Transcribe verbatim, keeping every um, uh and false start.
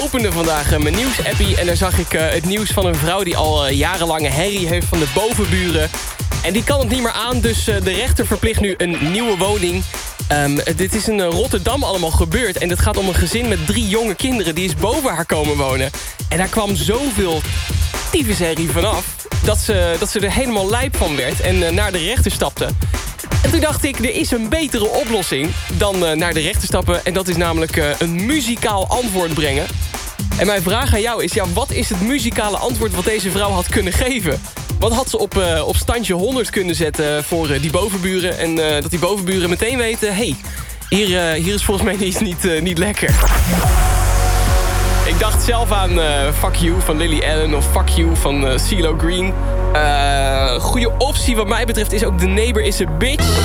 opende vandaag uh, mijn nieuws-appie... en daar zag ik uh, het nieuws van een vrouw... die al uh, jarenlange herrie heeft van de bovenburen. En die kan het niet meer aan, dus uh, de rechter verplicht nu een nieuwe woning. Um, dit is in uh, Rotterdam allemaal gebeurd. En het gaat om een gezin met drie jonge kinderen... die is boven haar komen wonen. En daar kwam zoveel tyfusherrie vanaf... Dat ze, dat ze er helemaal lijp van werd en uh, naar de rechter stapte. En toen dacht ik, er is een betere oplossing dan uh, naar de rechter stappen. En dat is namelijk uh, een muzikaal antwoord brengen. En mijn vraag aan jou is, ja, wat is het muzikale antwoord wat deze vrouw had kunnen geven? Wat had ze op, uh, op standje honderd kunnen zetten voor uh, die bovenburen? En uh, dat die bovenburen meteen weten, hé, hey, hier, uh, hier is volgens mij iets niet, uh, niet lekker. Ik dacht zelf aan uh, Fuck You van Lily Allen of Fuck You van uh, CeeLo Green. Uh, goede optie wat mij betreft is ook The Neighbor is a Bitch.